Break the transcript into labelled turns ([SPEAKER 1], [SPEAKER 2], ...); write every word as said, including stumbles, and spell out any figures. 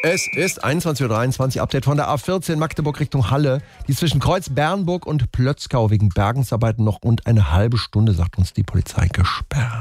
[SPEAKER 1] Es ist einundzwanzig Uhr dreiundzwanzig, Update von der A vierzehn Magdeburg Richtung Halle. Die ist zwischen Kreuz Bernburg und Plötzkau wegen Bergungsarbeiten noch rund eine halbe Stunde, sagt uns die Polizei, gesperrt.